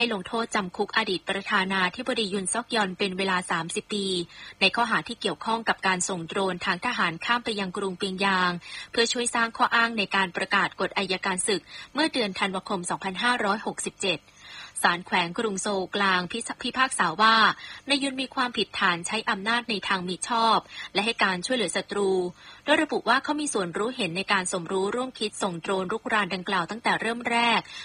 ให้ลงโทษจำคุกอดีตประธานาธิบดียุนซอกยอนเป็นเวลา30 ปีในข้อหาที่เกี่ยวข้องกับการส่งโดรนทางทหารข้ามไปยังกรุงเปียงยางเพื่อช่วยสร้างข้ออ้างในการประกาศกฎอัยการศึกเมื่อเดือนธันวาคม 2567ศาลแขวงกรุงโซลกลางพิพากษาว่านายยุนมีความผิดฐานใช้อำนาจในทางมิชอบและให้การช่วยเหลือศัตรูโดยระบุว่าเขามีส่วนรู้เห็นในการสมรู้ร่วมคิดส่งโดรนรุกรานดังกล่าวตั้งแต่เริ่มแรก